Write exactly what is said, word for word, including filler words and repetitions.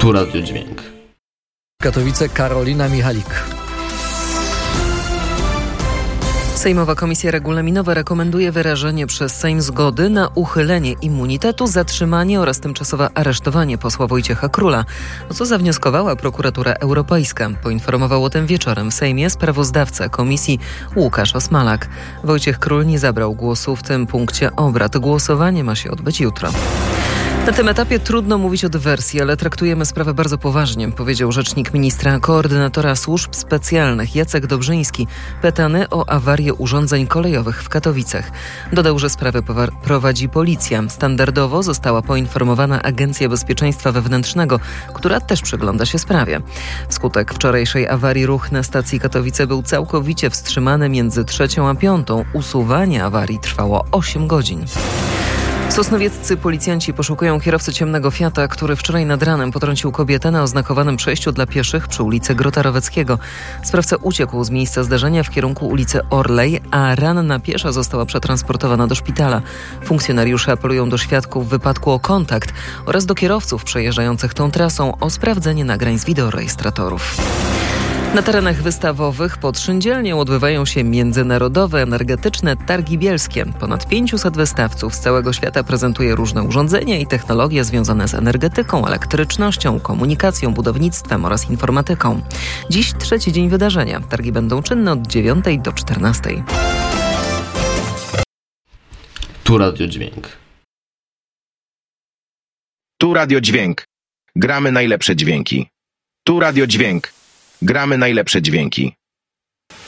Tu Radio Dźwięk. Katowice, Karolina Michalik. Sejmowa Komisja Regulaminowa rekomenduje wyrażenie przez Sejm zgody na uchylenie immunitetu, zatrzymanie oraz tymczasowe aresztowanie posła Wojciecha Króla, o co zawnioskowała Prokuratura Europejska. Poinformował o tym wieczorem w Sejmie sprawozdawca komisji Łukasz Osmalak. Wojciech Król nie zabrał głosu w tym punkcie obrad. Głosowanie ma się odbyć jutro. Na tym etapie trudno mówić o dywersji, ale traktujemy sprawę bardzo poważnie, powiedział rzecznik ministra koordynatora służb specjalnych Jacek Dobrzyński, pytany o awarię urządzeń kolejowych w Katowicach. Dodał, że sprawę prowadzi policja. Standardowo została poinformowana Agencja Bezpieczeństwa Wewnętrznego, która też przygląda się sprawie. Wskutek wczorajszej awarii ruch na stacji Katowice był całkowicie wstrzymany między trzecią a piątą. Usuwanie awarii trwało osiem godzin. Sosnowieccy policjanci poszukują kierowcy ciemnego Fiata, który wczoraj nad ranem potrącił kobietę na oznakowanym przejściu dla pieszych przy ulicy Grota Roweckiego. Sprawca uciekł z miejsca zdarzenia w kierunku ulicy Orlej, a ranna piesza została przetransportowana do szpitala. Funkcjonariusze apelują do świadków wypadku o kontakt oraz do kierowców przejeżdżających tą trasą o sprawdzenie nagrań z wideorejestratorów. Na terenach wystawowych pod Szyndzielnią odbywają się międzynarodowe energetyczne targi bielskie. Ponad pięciuset wystawców z całego świata prezentuje różne urządzenia i technologie związane z energetyką, elektrycznością, komunikacją, budownictwem oraz informatyką. Dziś trzeci dzień wydarzenia. Targi będą czynne od dziewiątej do czternastej. Tu Radio Dźwięk. Tu Radio Dźwięk. Gramy najlepsze dźwięki. Tu Radio Dźwięk. Gramy najlepsze dźwięki.